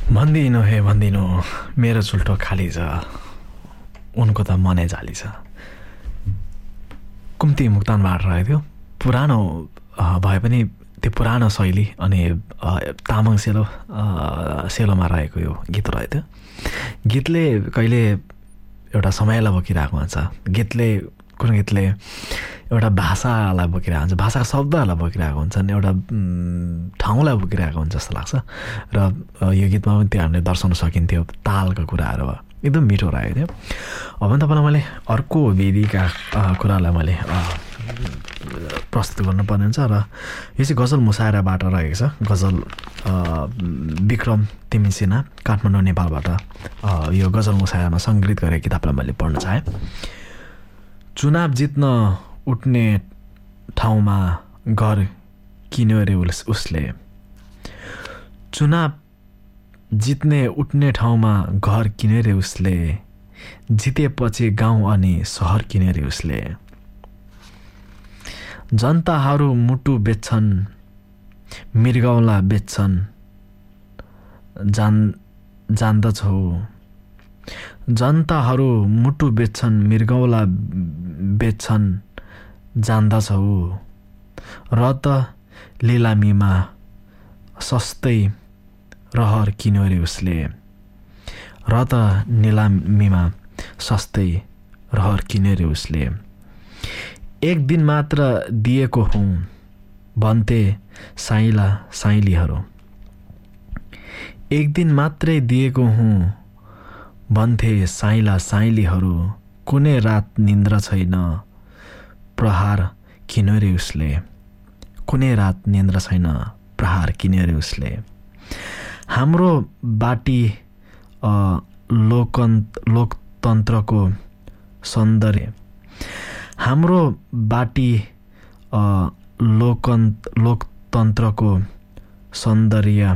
भन्दिनु हे भन्दिनु मेरो चुल्टो खाली छ उनको त मनै जाली छ। कुम्ती मुक्तानबाट रहेको थियो। पुरानो भए पनि त्यो पुरानो शैली अनि तामाङ सेलोमा रहेको यो गीत रहेको थियो। गीतले कहिले एउटा समयलाई बोकिरहेको हुन्छ, कुन गीतले एउटा भाषालाई बोकिरहेको हुन्छ, भाषाका शब्दहरूलाई बोकिरहेको हुन्छन्, एउटा ठाउँलाई बोकिरहेको हुन्छ जस्तो लाग्छ। र यो गीतमा पनि त्यो हामीले दर्शाउन सकिन्थ्यो तालका कुराहरू एकदम मिठो रहेको थियो। अब तपाईँलाई मैले अर्को वेदीका कुरालाई मैले प्रस्तुत गर्नुपर्ने हुन्छ र यो चाहिँ गजल मुसायराबाट रहेको छ। गजल विक्रम तिमी सिन्हा काठमाडौँ नेपालबाट यो गजल मुसायरामा सङ्कलित गरेको किताबलाई मैले पढ्न चाहेँ। चुनाव जित्न उठ्ने ठाउँमा घर किन्यो रे उसले, चुनाव जित्ने उठ्ने ठाउँमा घर किन्यो रे उसले, जितेपछि गाउँ अनि सहर किन्यो रे उसले। जनताहरू मुटु बेच्छन् मृगौला बेच्छन् जान्दछौ, जनताहरू मुटु बेच्छन् मृगौला बेच्छन् जान्दछौ, र त लिलामीमा सस्तै रहर किन्यो रे उसले, र त निलामीमा सस्तै रहर किन्यो रे उसले। एक दिन मात्र दिएको हुँ भन्थे साइला साइलीहरू, एक दिन मात्रै दिएको हुँ भन्थे साइला साइलीहरू, कुनै रात निन्द्रा छैन प्रहार किन्यो रे उसले, कुनै रात निन्द्रा छैन प्रहार किन्यो रे उसले। हाम्रो बाटी लोकतन्त्रको सौन्दर्य, हाम्रो बाटी लोकतन्त्रको सौन्दर्य